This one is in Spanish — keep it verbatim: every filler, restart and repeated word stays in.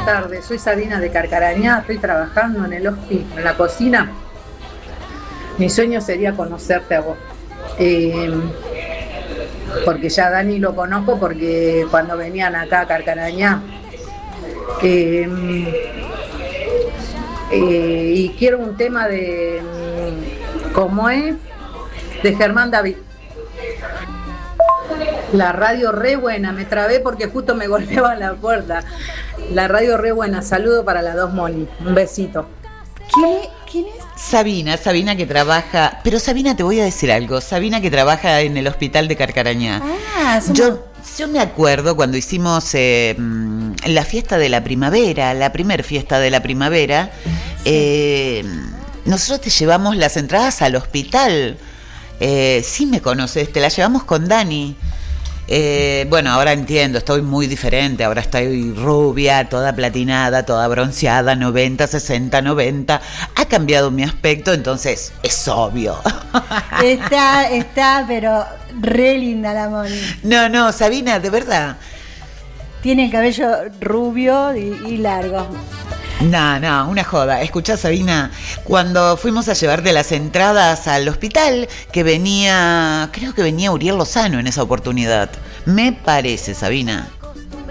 tardes, soy Sabina de Carcarañá, estoy trabajando en el hospital, en la cocina. Mi sueño sería conocerte a vos. Eh, porque ya Dani lo conozco porque cuando venían acá a Carcarañá. Eh, eh, y quiero un tema de, ¿cómo es? De Germán David. La radio re buena, me trabé porque justo me golpeaba la puerta. La radio re buena, saludo para las dos Moni, un besito. ¿Quién es? ¿Quién es? Sabina, Sabina que trabaja, pero Sabina, te voy a decir algo, Sabina que trabaja en el hospital de Carcarañá. Ah, somos... yo, yo me acuerdo cuando hicimos eh, la fiesta de la primavera, la primer fiesta de la primavera, sí. eh, nosotros te llevamos las entradas al hospital. Eh, sí me conoces, te la llevamos con Dani. Eh, bueno, ahora entiendo, estoy muy diferente, ahora estoy rubia, toda platinada, toda bronceada, noventa, sesenta, noventa. Ha cambiado mi aspecto, entonces es obvio. Está, está, pero re linda la Moni. No, no, Sabina, de verdad. Tiene el cabello rubio y, y largo. No, no, una joda. Escuchá, Sabina, cuando fuimos a llevarte las entradas al hospital, que venía, creo que venía Uriel Lozano en esa oportunidad. Me parece, Sabina.